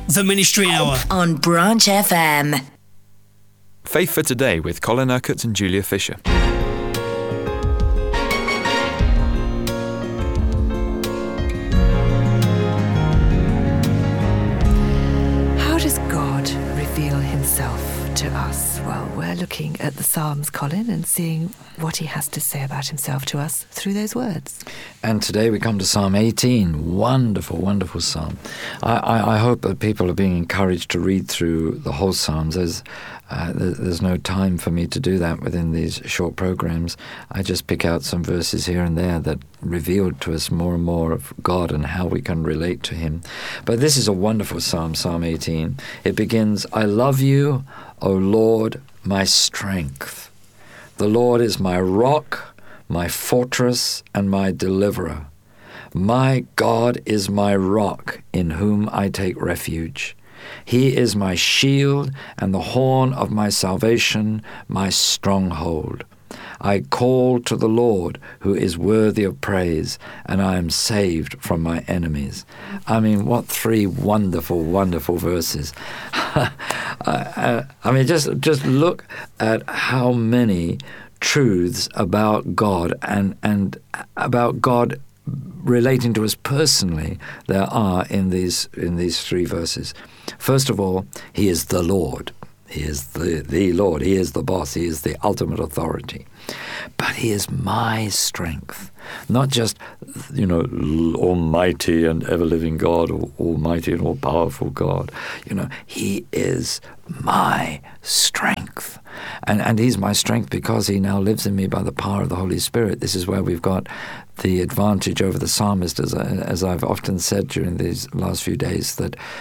The Ministry Hour on Branch FM. Faith for Today with Colin Urquhart and Julia Fisher. How does God reveal himself to us? Well, we're looking at the Psalms, Colin, and seeing what he has to say about himself to us through those words. And today we come to Psalm 18. Wonderful, wonderful psalm. I hope that people are being encouraged to read through the whole Psalms. There's no time for me to do that within these short programs. I just pick out some verses here and there that reveal to us more and more of God and how we can relate to him. But this is a wonderful psalm, Psalm 18. It begins, I love you, O Lord, my strength. The Lord is my rock, my fortress, and my deliverer. My God is my rock, in whom I take refuge. He is my shield and the horn of my salvation, my stronghold. I call to the Lord, who is worthy of praise, and I am saved from my enemies. I mean, what three wonderful, wonderful verses. I mean, just look at how many truths about God and about God relating to us personally there are in these three verses. First of all, he is the Lord. He is the Lord. He is the boss. He is the ultimate authority. But he is my strength. Not just, almighty and ever-living God, or almighty and all-powerful God. He is my strength. And he's my strength because he now lives in me by the power of the Holy Spirit. This is where we've got the advantage over the psalmist, as I've often said during these last few days, that